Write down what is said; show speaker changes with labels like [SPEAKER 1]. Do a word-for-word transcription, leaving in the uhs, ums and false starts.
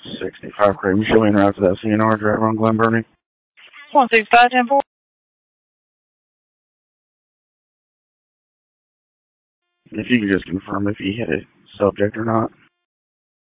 [SPEAKER 1] sixty-five Craig. Show me in route to that C N R driver on Glen Burnie.
[SPEAKER 2] one six five ten four.
[SPEAKER 1] If you could just confirm if he hit a subject or not.